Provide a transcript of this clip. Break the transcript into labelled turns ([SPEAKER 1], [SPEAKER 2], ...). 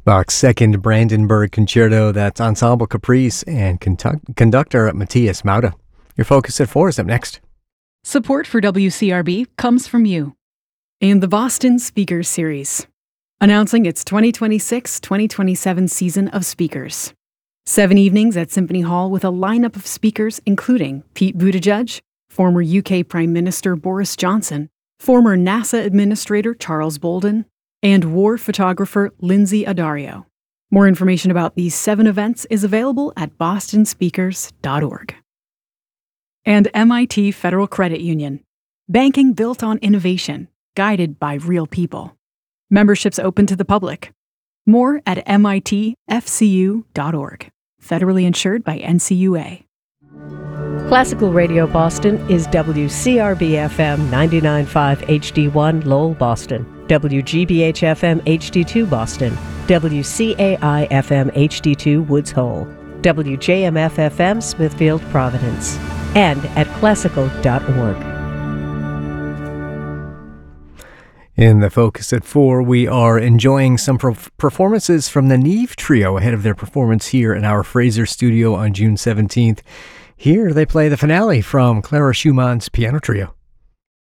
[SPEAKER 1] Bach's Second Brandenburg Concerto, that's Ensemble Caprice and conductor Matthias Mauda. Your Focus at 4 is up next.
[SPEAKER 2] Support for WCRB comes from you and the Boston Speakers Series, announcing its 2026-2027 season of speakers. 7 evenings at Symphony Hall with a lineup of speakers including Pete Buttigieg, former UK Prime Minister Boris Johnson, former NASA Administrator Charles Bolden, and war photographer Lindsay Addario. More information about these 7 events is available at bostonspeakers.org. And MIT Federal Credit Union. Banking built on innovation, guided by real people. Memberships open to the public. More at mitfcu.org. Federally insured by NCUA.
[SPEAKER 3] Classical Radio Boston is WCRB-FM 99.5 HD1 Lowell, Boston, WGBH-FM HD2 Boston, WCAI-FM HD2 Woods Hole, WJMF-FM Smithfield, Providence, and at classical.org.
[SPEAKER 1] In the Focus at 4, we are enjoying some performances from the Neve Trio ahead of their performance here in our Fraser studio on June 17th. Here they play the finale from Clara Schumann's Piano Trio.